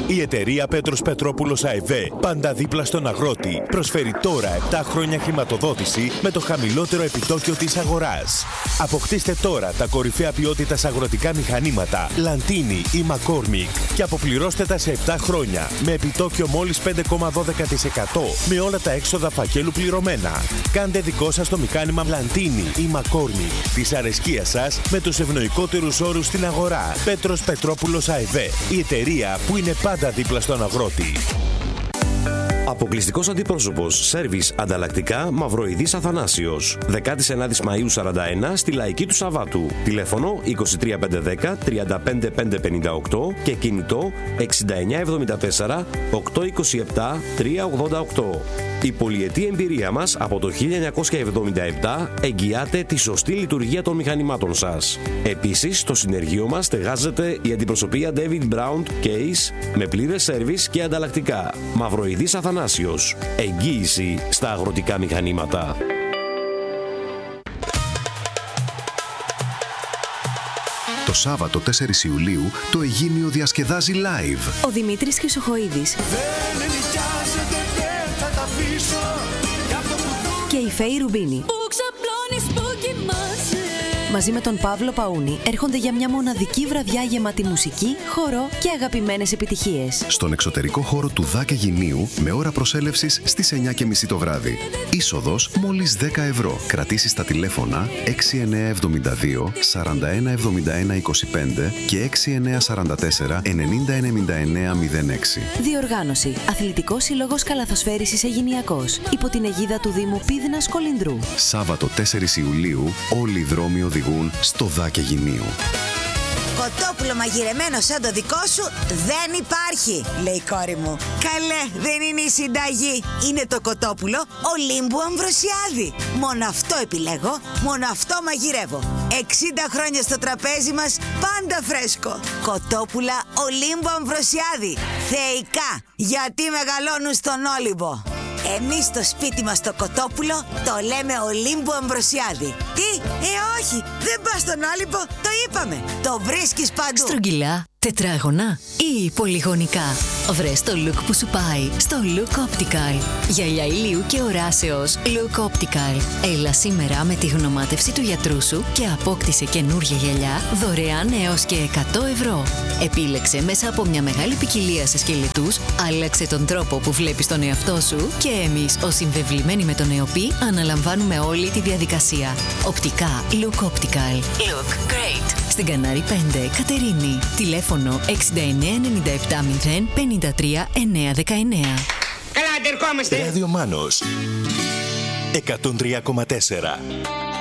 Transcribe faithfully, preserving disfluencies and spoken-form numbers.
Η εταιρεία Πέτρος Πετρόπουλος ΑΕΒ, πάντα δίπλα στον αγρότη, προσφέρει τώρα επτά χρόνια χρηματοδότηση με το χαμηλότερο επιτόκιο της αγοράς. Αποκτήστε τώρα τα κορυφαία ποιότητας αγροτικά μηχανήματα Λαντίνι ή Μακόρμικ και αποπληρώστε τα σε επτά χρόνια με επιτόκιο μόλις πέντε κόμμα δώδεκα τοις εκατό με όλα τα έξοδα φακέλου πληρωμένα. Κάντε δικό σας το μηχάνημα Λαντίνι ή Μακόρμικ της αρεσκίας σας με τους ευνοϊκότερους όρους στην αγορά. Πέτρος Πετρόπουλος ΑΕΒ, η εταιρεία που είναι πάντα δίπλα στον αγρότη. Αποκλειστικός αντιπρόσωπος, σέρβις ανταλλακτικά Μαυροειδής Αθανάσιος. δεκάτη ενάτη Μαΐου σαράντα ένα στη Λαϊκή του Σαββάτου. Τηλέφωνο είκοσι τρία πεντακόσια δέκα τριάντα πέντε χιλιάδες πεντακόσια πενήντα οκτώ και κινητό εξήντα εννιά εβδομήντα τέσσερα οκτακόσια είκοσι επτά τριακόσια ογδόντα οκτώ. Η πολυετή εμπειρία μας από το χίλια εννιακόσια εβδομήντα επτά εγγυάται τη σωστή λειτουργία των μηχανημάτων σας. Επίσης, στο συνεργείο μας στεγάζεται η αντιπροσωπεία David Brown Case με πλήρες σέρβις και ανταλλακτικά. Μαυροειδής Αθανάσιος. Εγγύηση στα αγροτικά μηχανήματα. Το Σάββατο τέσσερις Ιουλίου το Αιγίνιο διασκεδάζει live. Ο Δημήτρης Χρυσοχοΐδης και η Φέη Ρουμπίνη μαζί με τον Παύλο Παούνη έρχονται για μια μοναδική βραδιά γεμάτη μουσική, χορό και αγαπημένες επιτυχίες. Στον εξωτερικό χώρο του ΔΑΚ Αιγινίου με ώρα προσέλευσης στις εννιά και μισή το βράδυ. Είσοδος μόλις δέκα ευρώ. Κρατήσεις στα τηλέφωνα έξι εννιά εβδομήντα δύο σαράντα ένα εβδομήντα ένα είκοσι πέντε και έξι εννιά σαράντα τέσσερα ενενήντα ενενήντα εννέα μηδέν έξι. Διοργάνωση Αθλητικός Σύλλογος Καλαθοσφαίρισης Αιγινιακός υπό την αιγίδα του Δήμου Πίδνας Κολυνδρού. Σάββατο τέσσερις Ιουλίου όλοι οι δρόμοι οδηγούν στο ΔΑΚ Αιγινίου. Κοτόπουλο μαγειρεμένο σαν το δικό σου δεν υπάρχει, λέει η κόρη μου. Καλέ, δεν είναι η συνταγή. Είναι το κοτόπουλο Ολύμπου Αμβροσιάδη. Μόνο αυτό επιλέγω, μόνο αυτό μαγειρεύω. εξήντα χρόνια στο τραπέζι μας, πάντα φρέσκο. Κοτόπουλα Ολύμπου Αμβροσιάδη. Θεϊκά, γιατί μεγαλώνουν στον Όλυμπο. Εμείς στο σπίτι μας το κοτόπουλο το λέμε Ολύμπου Αμβροσιάδη. Τι, ε όχι, δεν πας στον Όλυμπο, το είπαμε. Το βρίσκεις παντού. Στρογγυλά, τετράγωνα ή πολυγωνικά. Βρες το look που σου πάει στο Look Optical. Γυαλιά ηλίου και οράσεως Look Optical. Έλα σήμερα με τη γνωμάτευση του γιατρού σου και απόκτησε καινούργια γυαλιά δωρεάν έως και εκατό ευρώ. Επίλεξε μέσα από μια μεγάλη ποικιλία σε σκελετούς, άλλαξε τον τρόπο που βλέπεις τον εαυτό σου και εμείς ως συμβεβλημένοι με τον ΕΟΠΗ αναλαμβάνουμε όλη τη διαδικασία. Οπτικά Look Optical. Look great. Στην Κανάρη πέντε, Κατερίνη. Τηλέφωνο εξήντα εννέα ενενήντα επτά μηδέν πενήντα τρία εννιακόσια δεκαεννέα. Καλά, αντερχόμαστε. Ράδιο Μάνος εκατόν τρία κόμμα τέσσερα.